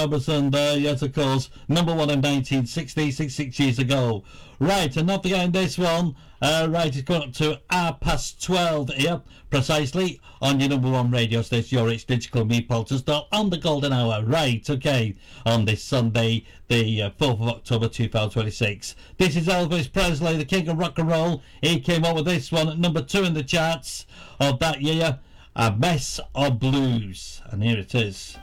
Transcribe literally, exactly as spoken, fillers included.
Robertson there, yes of course, number one in nineteen sixty, six years ago. Right, and not forgetting this one, uh, right, it's going up to half past twelve here, precisely, on your number one radio station, your It's Digital Me Polterstall, on the golden hour, right, okay, on this Sunday, the uh, fourth of October two thousand twenty-six. This is Elvis Presley, the king of rock and roll. He came up with this one at number two in the charts of that year, A Mess of Blues, and here it is.